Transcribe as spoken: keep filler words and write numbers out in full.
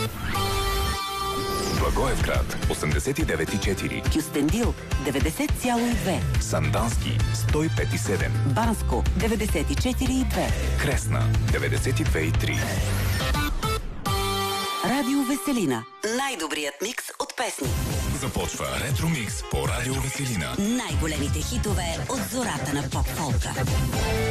Благоевград осемдесет и девет и четири, Кюстендил деветдесет цяло и две, Сандански сто и пет и седем, Банско деветдесет и четири и две, Кресна деветдесет и две и три. Радио Веселина. Най-добрият микс от песни. Започва Ретро Микс по Радио Веселина. Най-големите хитове от зората на поп-фолка.